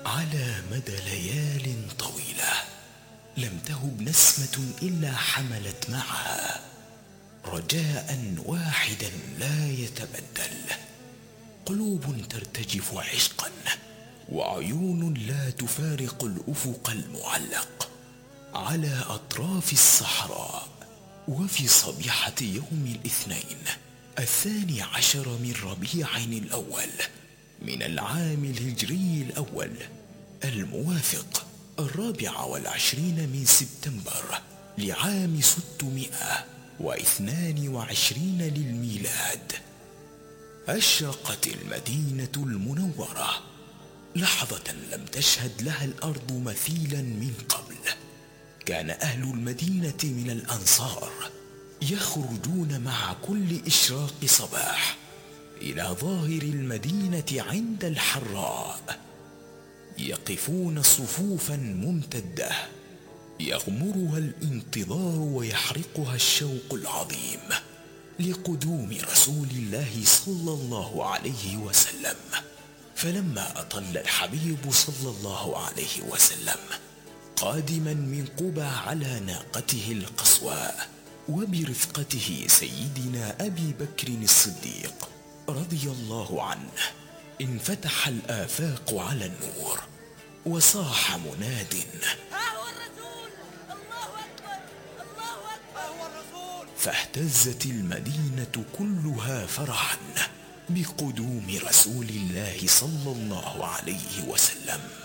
على مدى ليال طويلة لم تهب نسمة إلا حملت معها رجاء واحدا لا يتبدل، قلوب ترتجف عشقا وعيون لا تفارق الأفق المعلق على أطراف الصحراء. وفي صبيحة يوم الاثنين 12 من ربيع الأول من العام الهجري الأول الموافق 24 من سبتمبر لعام 622 للميلاد، أشرقت المدينة المنورة لحظة لم تشهد لها الأرض مثيلا من قبل. كان أهل المدينة من الأنصار يخرجون مع كل إشراق صباح إلى ظاهر المدينة عند الحراء، يقفون صفوفا ممتدة يغمرها الانتظار ويحرقها الشوق العظيم لقدوم رسول الله صلى الله عليه وسلم. فلما أطل الحبيب صلى الله عليه وسلم قادما من قبى على ناقته القصواء وبرفقته سيدنا أبي بكر الصديق رضي الله عنه، انفتح الآفاق على النور وصاح مناد: ها هو الرسول، الله أكبر الله أكبر، ها هو الرسول. فاهتزت المدينة كلها فرحا بقدوم رسول الله صلى الله عليه وسلم.